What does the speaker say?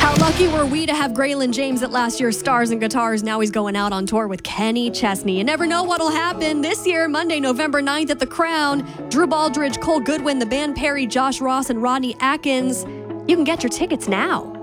How lucky were we to have Graylin James at last year's Stars and Guitars? Now he's going out on tour with Kenny Chesney. You never know what'll happen this year, Monday, November 9th at the Crown. Drew Baldridge, Cole Goodwin, the band Perry, Josh Ross, and Rodney Atkins. You can get your tickets now.